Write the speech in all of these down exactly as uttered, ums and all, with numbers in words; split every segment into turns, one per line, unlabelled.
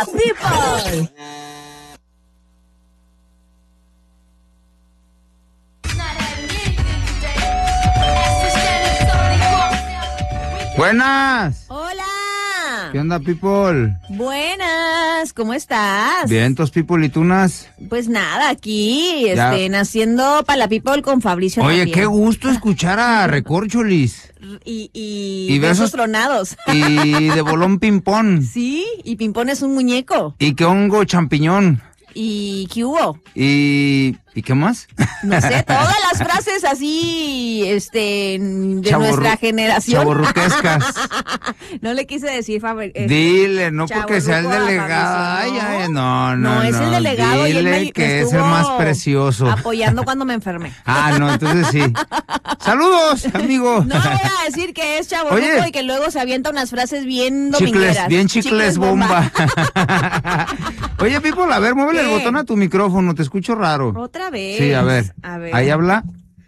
People.
Buenas.
Hola.
¿Qué onda, people?
Buenas, ¿cómo estás?
Vientos, people, ¿y tunas?
Pues nada, aquí,
Ya.
este, naciendo para la people con Fabricio.
Oye,
Tapia.
qué gusto escuchar a Recorcholis.
Y, y,
Y
besos
besos-
tronados.
Y de bolón ping-pong.
Sí, y Pimpón es un muñeco.
Y que hongo champiñón.
¿Y qué hubo?
Y... ¿Y qué más?
No sé, todas las frases así, este, de
Chavorru-
nuestra generación.
chavorruquescas.
No le quise decir Fabri- este,
Dile, no porque sea el
chavorruco a
delegado. Ay,
Fabricio,
ay, no, no,
No, es el delegado y él
Dile
me- me
que es el
estuvo
más precioso.
apoyando cuando me enfermé.
Ah, no, entonces sí. Saludos, amigo.
No voy a decir que es chavorruco
Oye.
y que luego se avienta unas frases bien
Chicles,
domingueras.
bien chicles, bomba. Oye, People, a ver, muévele el
¿Qué?
botón a tu micrófono, te escucho raro.
Otra vez.
Sí, a ver.
A ver.
Ahí habla.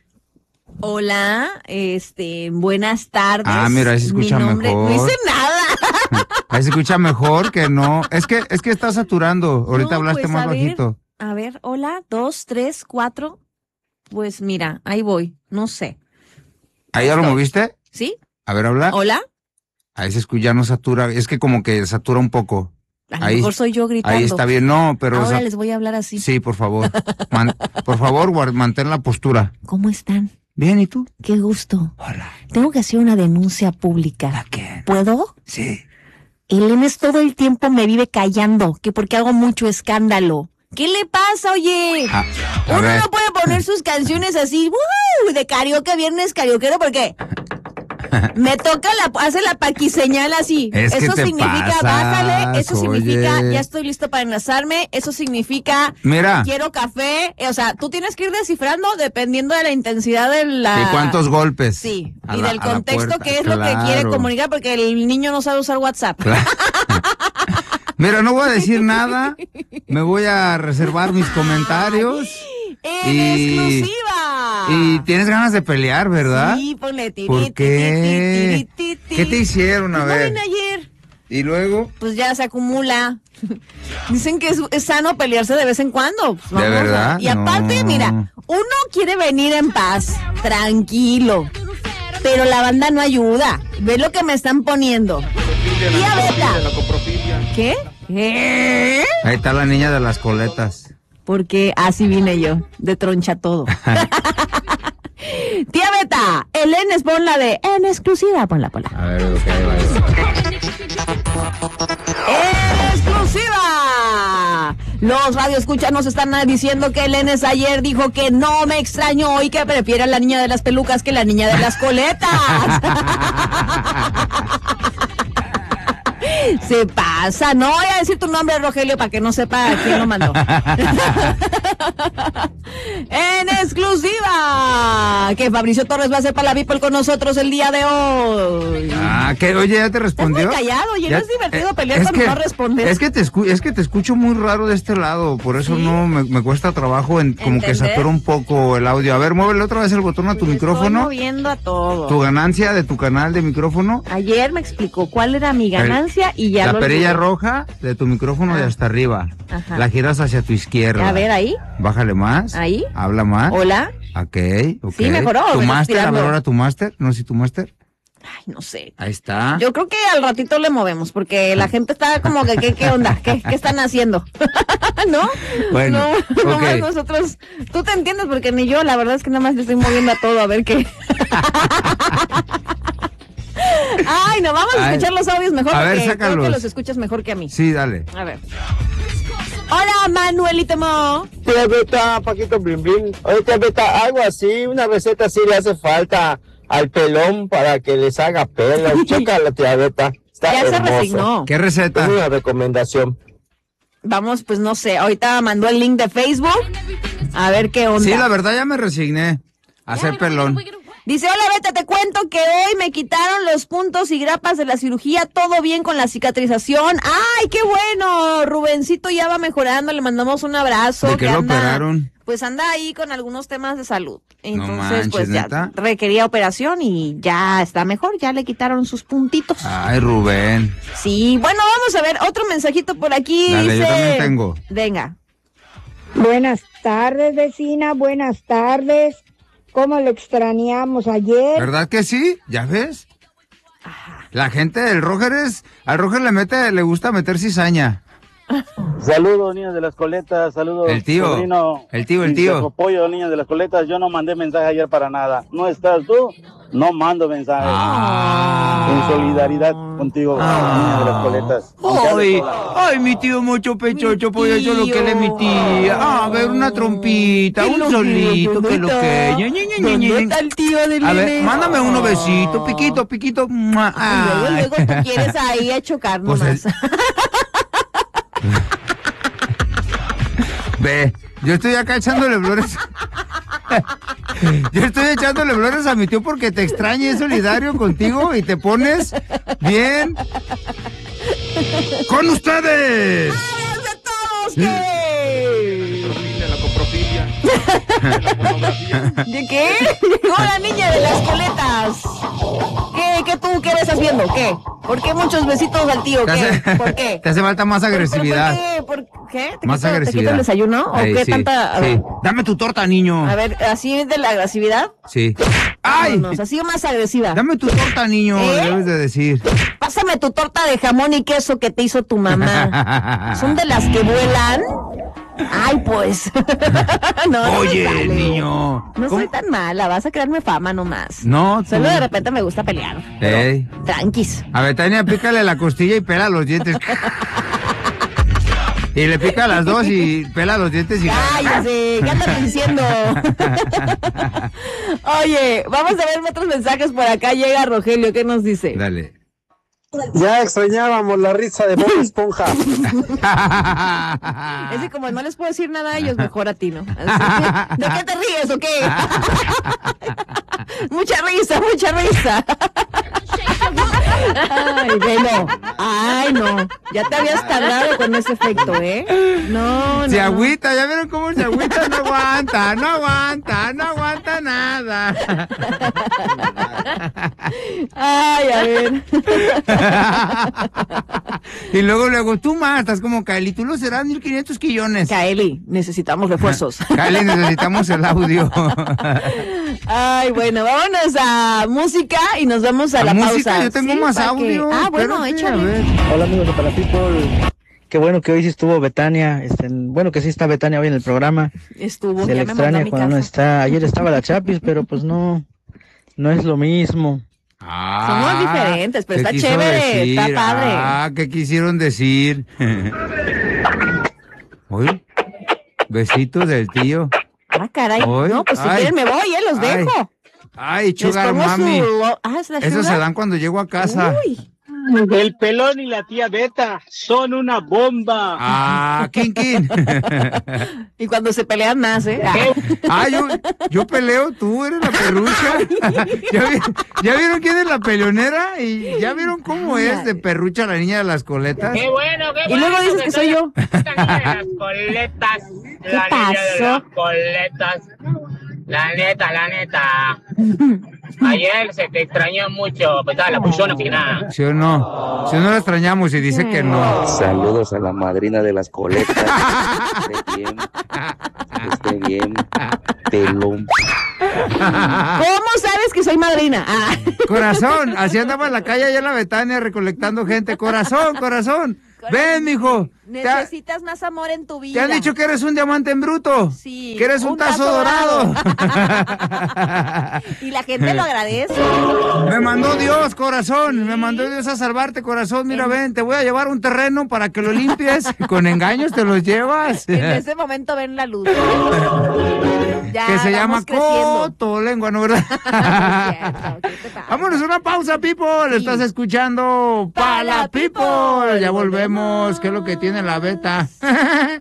Hola, este, buenas tardes.
Ah, mira, ahí se escucha
Mi nombre-
mejor.
No hice nada.
Ahí se escucha mejor que no. Es que, es que está saturando. Ahorita
No,
hablaste
pues,
más
a ver,
bajito.
A ver, hola, dos, tres, cuatro. Pues mira, ahí voy, no sé.
¿Ahí ya lo
estoy.
moviste?
¿Sí?
A ver, habla.
¿Hola?
Ahí se escucha, ya no satura. Es que como que satura un poco.
A lo
Ahí-
mejor soy yo gritando.
Ahí está bien. No, pero... o
Ahora
sea,
les voy a hablar así.
sí, por favor. Man- por favor, guard- mantén la postura.
¿Cómo están?
Bien, ¿y tú?
Qué gusto.
Hola.
Tengo que hacer una denuncia pública.
¿Qué?
¿Puedo?
Sí.
El Enes todo el tiempo me vive callando, que porque hago mucho escándalo. ¿Qué le pasa, oye?
Ah, a
Uno
ver.
no puede poner sus canciones así, ¡uh! De karaoke, viernes karaoquero, porque me toca la, hace la paquiseñal así.
Es que
eso
te
significa,
pasas,
bájale, eso significa,
oye.
ya estoy listo para enlazarme, eso significa,
Mira.
quiero café. O sea, tú tienes que ir descifrando dependiendo de la intensidad de la...
¿Y cuántos golpes?
Sí,
A
y
la-
del
a la
contexto
puerta,
que es lo que
claro.
quiere comunicar, porque el niño no sabe usar WhatsApp.
Claro. Mira, no voy a decir nada. Me voy a reservar mis comentarios.
¡En
Y-
exclusiva!
Y tienes ganas de pelear, ¿verdad?
Sí, ponle tiri,
¿Por
tiri,
qué?
tiri, tiri, tiri.
¿Qué te hicieron? A
Pues no
ver.
vine ayer.
Y luego,
Pues ya se acumula. Dicen que es, es sano pelearse de vez en cuando. Pues vamos a-
verdad?
Y aparte,
No.
mira, uno quiere venir en paz, tranquilo. Pero la banda no ayuda. Ve lo que me están poniendo. Tía Beta. ¿Qué? ¿Qué?
ahí está la niña de las coletas.
Porque así vine yo, de troncha todo. Tía Beta, Elenes, pon la de en exclusiva, ponla, ponla.
A ver, ok, vale.
¡En exclusiva! Los radioescuchas nos están diciendo que Elenes ayer dijo que no me extrañó y que prefiere a la niña de las pelucas que la niña de las coletas. Se pasa, no voy a decir tu nombre, Rogelio, para que no sepa quién lo mandó. En exclusiva, que Fabricio Torres va a hacer para la People con nosotros el día de hoy.
Ah, que oye, ¿ya te respondió?
muy callado, oye,
Ya-
no es divertido
eh,
pelear
es
cuando
que-
no respondes.
Es que, te escu- es que te escucho muy raro de este lado, por eso
¿Sí?
no me, me cuesta trabajo, en, como que
¿Entender?
satura un poco el audio. A ver, muévele otra vez el botón a tu
Le
micrófono.
Estoy moviendo a todo.
Tu ganancia de tu canal de micrófono.
Ayer me explicó cuál era mi ganancia y ya
la
lo
perilla
olvidé.
roja de tu micrófono de
Ah.
hasta arriba.
Ajá.
La giras hacia tu izquierda.
A ver, ahí.
Bájale más.
Ahí.
Habla más.
Hola.
Ok, ok.
Sí, mejoró,
¿Tu
me
máster?
estás
A ver,
tirando.
ahora tu máster. No sé si tu máster.
Ay, no sé.
Ahí está.
Yo creo que al ratito le movemos, porque la gente está como que, ¿qué, qué onda? ¿Qué, qué están haciendo? ¿No?
Bueno,
no, nomás
ok.
nosotros, tú te entiendes, porque ni yo, la verdad es que nada más le estoy moviendo a todo, a ver qué. Ay, no, vamos a
Ay.
escuchar los audios mejor,
A ver,
porque creo
sácalos.
que los escuchas mejor que a mí.
Sí, dale.
A ver. Hola, Manuelito Mo.
Tía Beta, Paquito Blin Blin. Oye, tía Beta, algo así, una receta así le hace falta al pelón para que les haga pelo. Chécala, tía Beta. Está
Ya se
hermoso.
resignó.
¿Qué
Es
receta?
una recomendación.
Vamos, pues no sé, ahorita mandó el link de Facebook. A ver qué onda.
Sí, la verdad ya me resigné a hacer pelón.
Dice, hola Beta, te cuento que hoy me quitaron los puntos y grapas de la cirugía, todo bien con la cicatrización. ¡Ay, qué bueno! Rubencito ya va mejorando, le mandamos un abrazo.
¿De qué
que
lo
anda,
operaron?
pues anda ahí con algunos temas de salud. Entonces,
no manches,
pues ya
¿neta?
requería operación y ya está mejor, ya le quitaron sus puntitos.
Ay, Rubén.
Sí, bueno, vamos a ver otro mensajito por aquí.
Dale,
dice...
yo también tengo.
Venga.
Buenas tardes, vecina, buenas tardes. ¿Cómo lo extrañamos ayer?
¿Verdad que sí? ¿Ya ves? La gente del Roger es... Al Roger le mete, le gusta meter cizaña.
Saludos, niños de las coletas, saludos.
El tío,
sobrino.
el tío, el tío.
Apoyo, niños de las coletas, yo no mandé mensaje ayer para nada. ¿No estás tú? No mando mensaje.
Ah.
En solidaridad contigo,
Ah.
niños de las coletas.
Ay, ay, mi tío mucho pechocho, pues eso es lo que le mi tía. Ah, a ver, una trompita,
¿Qué
un
lo
solito,
que,
que lo que. Ñe, Ñe, Ñe, Ñe, Ñe.
¿Dónde está el tío del
A ver,
nene?
mándame uno besito, piquito, piquito. Mua.
Ay, luego,
Ay.
luego tú quieres ahí a chocar
Pues
nomás.
el- Ve, yo estoy acá echándole flores. Yo estoy echándole flores a mi tío porque te extraña, es solidario contigo y te pones bien. ¡Con ustedes!
¡Adiós a todos! ¿Qué?
La coprofilia. La pornografía.
¿De qué? Llegó la niña de las coletas. ¿Qué, qué tú qué estás viendo? ¿Qué? ¿Por qué muchos besitos al tío?
Te
¿Qué?
hace,
¿Por qué?
te hace falta más
¿Por-
agresividad.
¿Por, por qué? ¿Por qué? ¿Te
Más
quito,
agresividad.
¿Te quito el desayuno? ¿O
Ey,
qué
sí,
tanta...? A ver,
sí. Dame tu torta, niño.
a ver, ¿así de la agresividad?
Sí. ¡Ay!
Vámonos, así o más agresiva.
Dame tu torta, niño,
¿Eh?
debes de decir.
Pásame tu torta de jamón y queso que te hizo tu mamá. ¿Son de las que vuelan? Ay, pues. No, no
Oye,
me sale.
niño.
No
¿Cómo?
soy tan mala, vas a crearme fama nomás.
No, tú.
Solo de repente me gusta pelear.
Ey.
Tranquis.
A Betania, pícale la costilla y pela los dientes. Y le pica las dos y pela los dientes y...
Cállese, ¿qué andan diciendo? Oye, vamos a ver otros mensajes por acá. Llega Rogelio, ¿qué nos dice?
Dale.
Ya extrañábamos la risa de Bob Esponja.
Es que como no les puedo decir nada a ellos, mejor a ti, ¿no? Así, ¿de qué te ríes o qué? Mucha risa, mucha risa. Ay, bueno. Ay, no. Ya te habías tardado con ese efecto, ¿eh? No, no.
Se
no.
agüita, ¿ya vieron cómo se agüita? No aguanta, no aguanta, no aguanta nada.
Ay, a ver.
Y luego, luego, tú más, estás como Kylie, tú lo serás mil quinientos quillones.
Kaeli, necesitamos refuerzos.
Kylie, necesitamos el audio.
Ay, bueno, vámonos a música y nos vamos a,
¿A
la
música?
pausa.
Yo tengo
Sí,
más
para que-
audio.
Ah, bueno,
Espérate,
échale.
a ver.
Hola amigos de Para People, qué bueno que hoy sí estuvo Betania, este, bueno que sí está Betania hoy en el programa,
Estuvo,
se
ya
le
me mandó a
extraña
mi
cuando no
casa.
está, ayer estaba la Chapis, pero pues no, no es lo mismo.
Ah,
Somos diferentes, pero
¿qué
está
quiso
chévere, está padre.
Ah, ¿qué quisieron decir? Uy, besitos del tío.
Ah, caray.
Hoy,
No, pues si
ay,
quieren me voy, ¿eh? Los
ay,
dejo.
Ay,
Les
sugar
pongo
mami.
su... Ah, ¿es la
Eso
sugar?
se dan cuando llego a casa.
Uy.
El pelón y la tía Beta son una bomba.
Ah, kin kin.
Y cuando se pelean más, ¿eh? Ah.
Ah, yo, yo peleo, tú eres la perrucha. ¿Ya, vi- ya vieron quién es la peleonera? ¿Y ya vieron cómo es de perrucha la niña de las coletas?
Qué bueno, qué
Y
bueno.
luego dices que soy yo.
Esta niña de las coletas.
¿Qué
La niña de
pasó?
las coletas. La neta, la neta. Ayer se te extrañó mucho, pues estaba la puchona así que nada.
¿Sí o no? Si no la extrañamos y dice que no.
Saludos a la madrina de las coletas. Que esté bien. Que esté bien. Pelón.
¿Cómo sabes que soy madrina? Ah.
Corazón, así andaba en la calle allá en la Betania recolectando gente. Corazón, corazón. Ven, mijo. ¿Te, ha-
Necesitas más amor en tu vida.
te han dicho que eres un diamante en bruto?
Sí.
Que eres un,
un
tazo,
tazo
dorado.
Y la gente lo agradece.
Me mandó Dios, corazón. Me mandó Dios a salvarte, corazón. Mira, ven, te voy a llevar un terreno para que lo limpies. Con engaños te los llevas.
En ese momento ven la luz. Ya,
Que se llama
vamos creciendo.
Coto Lengua, ¿no, verdad?
Cierto, ¿qué te pasa?
Vámonos a una pausa, people. Estás escuchando Pala
Pala
People.
People.
Ya volvemos. ¿Qué es lo que tiene la beta?